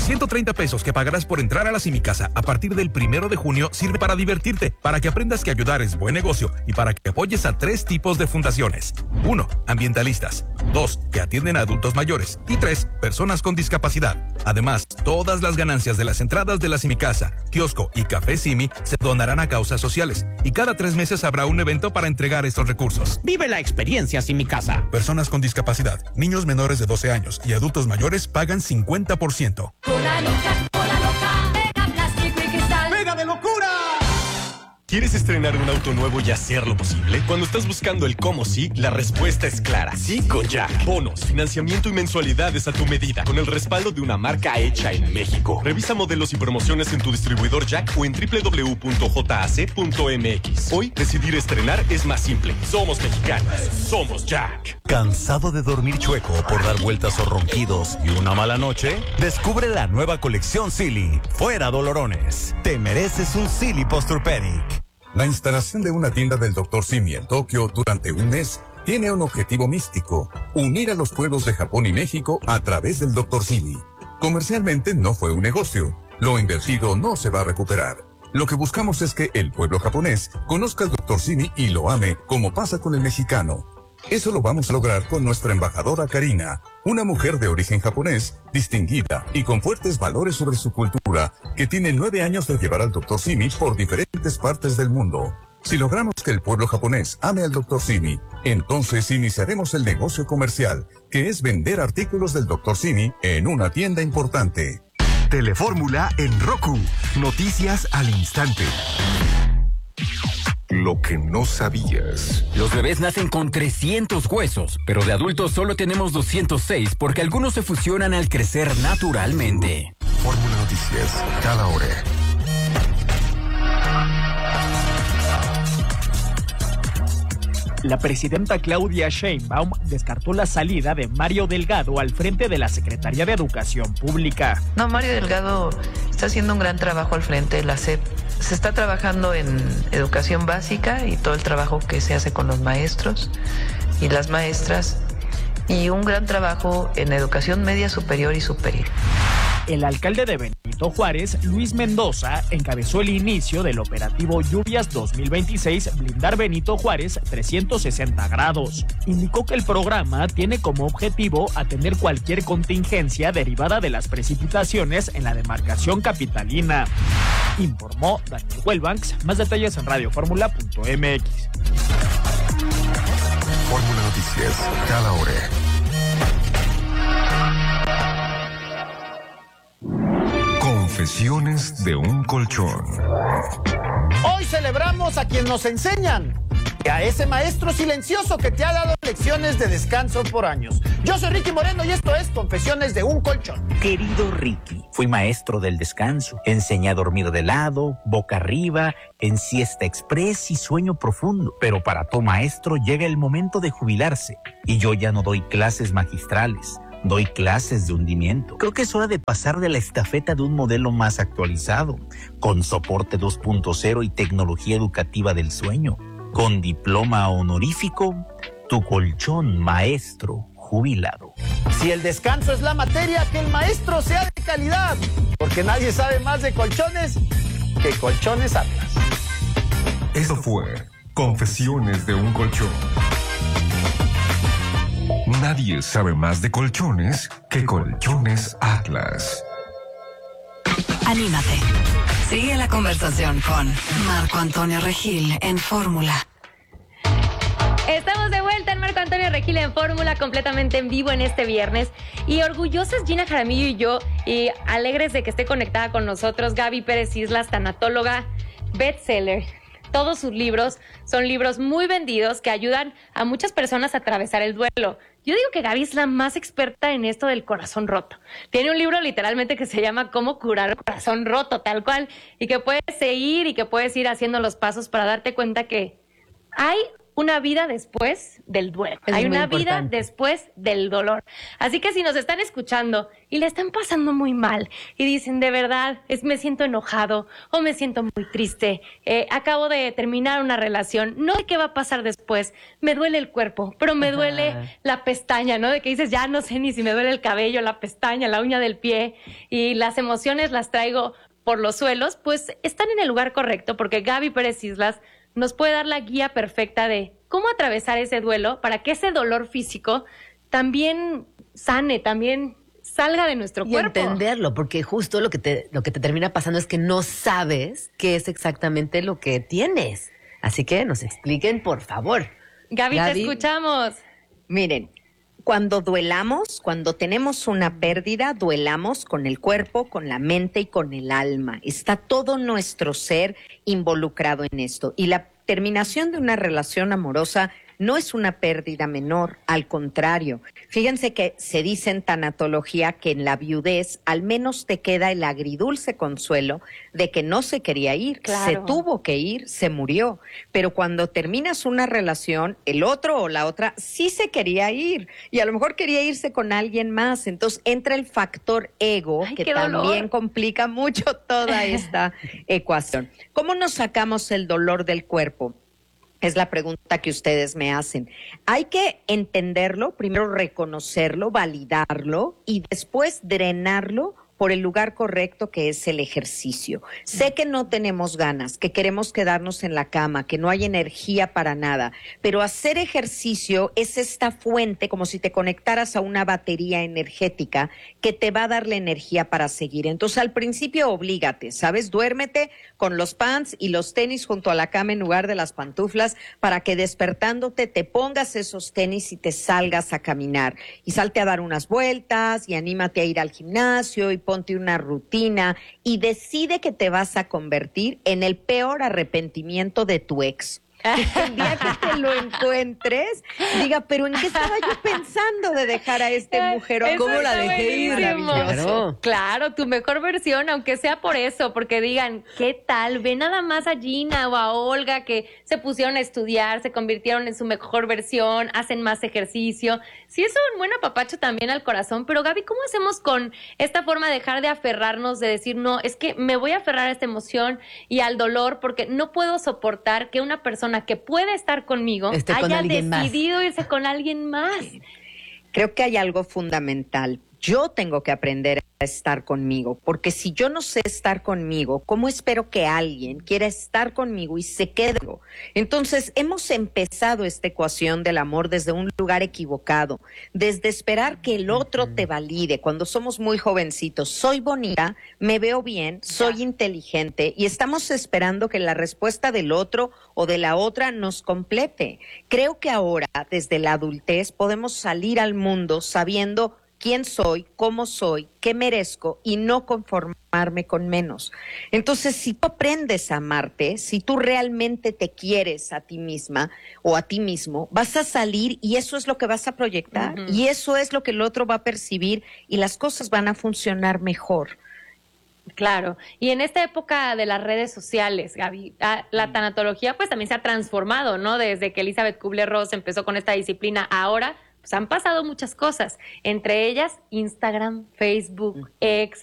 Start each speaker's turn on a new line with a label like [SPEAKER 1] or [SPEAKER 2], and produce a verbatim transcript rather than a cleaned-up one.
[SPEAKER 1] ciento treinta pesos que pagarás por entrar a la Simicasa a partir del primero de junio sirve para divertirte, para que aprendas que ayudar es buen negocio y para que apoyes a tres tipos de fundaciones. Uno, ambientalistas. Dos, que atienden a adultos mayores. Y tres, personas con discapacidad. Además, todas las ganancias de las entradas de la Simicasa, kiosco y café Simi se donarán a causas sociales. Y cada tres meses habrá un evento para entregar estos recursos.
[SPEAKER 2] Vive la experiencia Simicasa.
[SPEAKER 1] Personas con discapacidad, niños menores de doce años y adultos mayores pagan cincuenta por ciento.
[SPEAKER 3] Cola loca, cola loca, pega plástico y cristal.
[SPEAKER 2] ¡Pega de locura!
[SPEAKER 4] ¿Quieres estrenar un auto nuevo y hacerlo posible? Cuando estás buscando el cómo sí, la respuesta es clara. Sí con Jack. Bonos, financiamiento y mensualidades a tu medida, con el respaldo de una marca hecha en México. Revisa modelos y promociones en tu distribuidor Jack o en doble u doble u doble u punto j a c punto m x. Hoy, decidir estrenar es más simple. Somos mexicanos. Somos Jack.
[SPEAKER 5] ¿Cansado de dormir chueco por dar vueltas o ronquidos y una mala noche? Descubre la nueva colección Silly. Fuera dolorones. Te mereces un Silly Posturepedic.
[SPEAKER 6] La instalación de una tienda del doctor Simi en Tokio durante un mes tiene un objetivo místico: unir a los pueblos de Japón y México a través del doctor Simi. Comercialmente no fue un negocio. Lo invertido no se va a recuperar. Lo que buscamos es que el pueblo japonés conozca al doctor Simi y lo ame, como pasa con el mexicano. Eso lo vamos a lograr con nuestra embajadora Karina, una mujer de origen japonés, distinguida y con fuertes valores sobre su cultura, que tiene nueve años de llevar al doctor Simi por diferentes partes del mundo. Si logramos que el pueblo japonés ame al doctor Simi, entonces iniciaremos el negocio comercial, que es vender artículos del doctor Simi en una tienda importante.
[SPEAKER 7] Telefórmula en Roku. Noticias al instante. Lo que no sabías.
[SPEAKER 8] Los bebés nacen con trescientos huesos, pero de adultos solo tenemos doscientos seis porque algunos se fusionan al crecer naturalmente.
[SPEAKER 7] Fórmula Noticias, cada hora.
[SPEAKER 9] La presidenta Claudia Sheinbaum descartó la salida de Mario Delgado al frente de la Secretaría de Educación Pública.
[SPEAKER 10] No, Mario Delgado está haciendo un gran trabajo al frente de la S E P. Se está trabajando en educación básica y todo el trabajo que se hace con los maestros y las maestras, y un gran trabajo en educación media, superior y superior.
[SPEAKER 9] El alcalde de Benito Juárez, Luis Mendoza, encabezó el inicio del operativo Lluvias dos mil veintiséis Blindar Benito Juárez trescientos sesenta grados. Indicó que el programa tiene como objetivo atender cualquier contingencia derivada de las precipitaciones en la demarcación capitalina. Informó Daniel Huelbanks. Más detalles en radio fórmula punto m x.
[SPEAKER 7] Fórmula Noticias, cada hora. Confesiones de un colchón.
[SPEAKER 2] Hoy celebramos a quien nos enseñan, y a ese maestro silencioso que te ha dado lecciones de descanso por años. Yo soy Ricky Moreno y esto es Confesiones de un colchón.
[SPEAKER 11] Querido Ricky, fui maestro del descanso. Enseñé a dormir de lado, boca arriba, en siesta express y sueño profundo. Pero para todo maestro llega el momento de jubilarse, y yo ya no doy clases magistrales. Doy clases de hundimiento. Creo que es hora de pasar de la estafeta de un modelo más actualizado, con soporte dos punto cero y tecnología educativa del sueño. Con diploma honorífico, tu colchón maestro jubilado.
[SPEAKER 2] Si el descanso es la materia, que el maestro sea de calidad, porque nadie sabe más de colchones que Colchones Atlas.
[SPEAKER 7] Esto fue Confesiones de un colchón. Nadie sabe más de colchones que Colchones Atlas.
[SPEAKER 12] Anímate. Sigue la conversación con Marco Antonio Regil en Fórmula.
[SPEAKER 13] Estamos de vuelta en Marco Antonio Regil en Fórmula, completamente en vivo en este viernes. Y orgullosas Gina Jaramillo y yo, y alegres de que esté conectada con nosotros Gaby Pérez Islas, tanatóloga, bestseller. Todos sus libros son libros muy vendidos que ayudan a muchas personas a atravesar el duelo. Yo digo que Gaby es la más experta en esto del corazón roto. Tiene un libro literalmente que se llama Cómo curar el corazón roto, tal cual, y que puedes seguir y que puedes ir haciendo los pasos para darte cuenta que hay una vida después del duelo.
[SPEAKER 14] Es
[SPEAKER 13] Hay
[SPEAKER 14] muy
[SPEAKER 13] una vida
[SPEAKER 14] importante.
[SPEAKER 13] después del dolor. Así que si nos están escuchando y le están pasando muy mal y dicen, de verdad, es, me siento enojado o me siento muy triste, eh, acabo de terminar una relación, no sé qué va a pasar después, me duele el cuerpo, pero me
[SPEAKER 14] Ajá.
[SPEAKER 13] duele la pestaña, ¿no? De que dices, ya no sé ni si me duele el cabello, la pestaña, la uña del pie, y las emociones las traigo por los suelos, pues están en el lugar correcto, porque Gaby Pérez Islas nos puede dar la guía perfecta de cómo atravesar ese duelo para que ese dolor físico también sane, también salga de nuestro
[SPEAKER 14] Y
[SPEAKER 13] cuerpo.
[SPEAKER 14] entenderlo, porque justo lo que te lo que te termina pasando es que no sabes qué es exactamente lo que tienes. Así que nos expliquen, por favor.
[SPEAKER 13] Gaby,
[SPEAKER 14] Gaby.
[SPEAKER 13] te escuchamos.
[SPEAKER 15] Miren, cuando duelamos, cuando tenemos una pérdida, duelamos con el cuerpo, con la mente y con el alma. Está todo nuestro ser involucrado en esto. Y la terminación de una relación amorosa no es una pérdida menor, al contrario. Fíjense que se dice en tanatología que en la viudez al menos te queda el agridulce consuelo de que no se quería ir,
[SPEAKER 13] Claro.
[SPEAKER 15] se tuvo que ir, se murió. Pero cuando terminas una relación, el otro o la otra sí se quería ir y a lo mejor quería irse con alguien más. Entonces entra el factor ego,
[SPEAKER 13] Ay,
[SPEAKER 15] que
[SPEAKER 13] qué dolor.
[SPEAKER 15] también complica mucho toda esta ecuación. ¿Cómo nos sacamos el dolor del cuerpo? Es la pregunta que ustedes me hacen. Hay que entenderlo, primero reconocerlo, validarlo y después drenarlo por el lugar correcto, que es el ejercicio. Sé que no tenemos ganas, que queremos quedarnos en la cama, que no hay energía para nada, pero hacer ejercicio es esta fuente, como si te conectaras a una batería energética que te va a dar la energía para seguir. Entonces, al principio, oblígate, ¿sabes? Duérmete con los pants y los tenis junto a la cama en lugar de las pantuflas para que despertándote te pongas esos tenis y te salgas a caminar. Y salte a dar unas vueltas y anímate a ir al gimnasio y ponte una rutina y decide que te vas a convertir en el peor arrepentimiento de tu ex. El día que te lo encuentres, diga, pero ¿en qué estaba yo pensando de dejar a este mujerón?
[SPEAKER 13] Eso
[SPEAKER 15] ¿Cómo la
[SPEAKER 13] está
[SPEAKER 15] dejé ir?
[SPEAKER 13] buenísimo.
[SPEAKER 15] Maravilloso.
[SPEAKER 13] Claro, tu mejor versión, aunque sea por eso, porque digan, ¿qué tal? Ve nada más a Gina o a Olga que se pusieron a estudiar, se convirtieron en su mejor versión, hacen más ejercicio. Sí, es un buen apapacho también al corazón, pero Gaby, ¿cómo hacemos con esta forma de dejar de aferrarnos, de decir, no, es que me voy a aferrar a esta emoción y al dolor porque no puedo soportar que una persona que puede estar conmigo
[SPEAKER 15] Esté con
[SPEAKER 13] haya
[SPEAKER 15] alguien más.
[SPEAKER 13] decidido irse con alguien más?
[SPEAKER 15] Creo que hay algo fundamental. Yo tengo que aprender a estar conmigo, porque si yo no sé estar conmigo, ¿cómo espero que alguien quiera estar conmigo y se quede? Entonces, hemos empezado esta ecuación del amor desde un lugar equivocado, desde esperar que el otro te valide. Cuando somos muy jovencitos, soy bonita, me veo bien, soy inteligente y estamos esperando que la respuesta del otro o de la otra nos complete. Creo que ahora, desde la adultez, podemos salir al mundo sabiendo quién soy, cómo soy, qué merezco y no conformarme con menos. Entonces, si tú aprendes a amarte, si tú realmente te quieres a ti misma o a ti mismo, vas a salir y eso es lo que vas a proyectar.
[SPEAKER 13] Ujú.
[SPEAKER 15] Y eso es lo que el otro va a percibir y las cosas van a funcionar mejor.
[SPEAKER 13] Claro, y en esta época de las redes sociales, Gaby, ah, la tanatología pues también se ha transformado, ¿no? Desde que Elizabeth Kubler-Ross empezó con esta disciplina, ahora pues han pasado muchas cosas, entre ellas Instagram, Facebook, X,